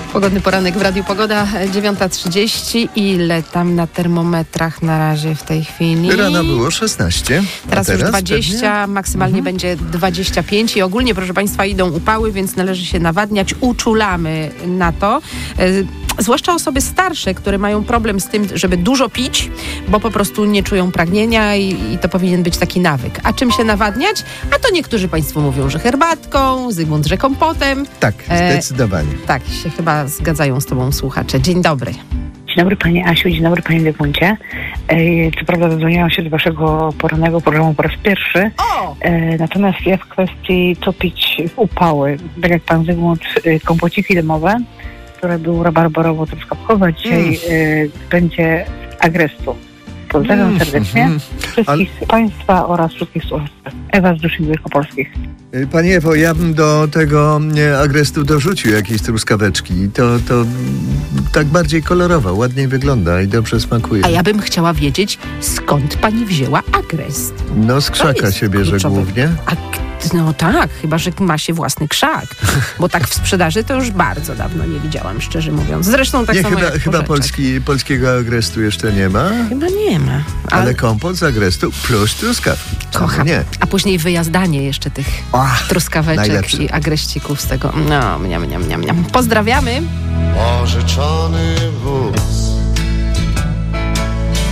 Pogodny poranek w Radiu Pogoda, 9:30. Ile tam na termometrach na razie w tej chwili? Rano było 16. Teraz już 20, pewnie? maksymalnie będzie 25 i ogólnie, proszę Państwa, idą upały, więc należy się nawadniać. Uczulamy na to. Zwłaszcza osoby starsze, które mają problem z tym, żeby dużo pić, bo po prostu nie czują pragnienia i to powinien być taki nawyk. A czym się nawadniać? A to niektórzy Państwo mówią, że herbatką, Zygmunt, że kompotem. Tak, zdecydowanie. Tak, się chyba zgadzają z Tobą słuchacze. Dzień dobry. Dzień dobry Pani Asiu, dzień dobry Panie Zygmuncie. Co prawda zadzwoniłam się do Waszego porannego programu po raz pierwszy. Natomiast ja w kwestii co pić w upały, tak jak Pan Zygmunt, kompociki dymowe, które były rabarborowo-truskawkowe, dzisiaj będzie agrestu. Pozdrawiam serdecznie wszystkich Państwa oraz wszystkich słuchaczy. Ewa z Duszyn Wielkopolskich. Pani Ewo, ja bym do tego agrestu dorzucił jakieś truskaweczki. To tak bardziej kolorowo, ładniej wygląda i dobrze smakuje. A ja bym chciała wiedzieć, skąd Pani wzięła agrest. No z krzaka się bierze kluczowe. głównie. No tak, chyba że ma się własny krzak. Bo tak w sprzedaży to już bardzo dawno nie widziałam, szczerze mówiąc. Zresztą tak Nie, samo jak chyba porzeczek. polskiego agrestu jeszcze nie ma. Chyba nie ma. Ale kompot z agrestu plus truskawki. Kocham. Nie. A później wyjazdanie jeszcze tych truskaweczek najlepsze. i agreścików z tego. No, mniam. Pozdrawiamy. Pożyczony wóz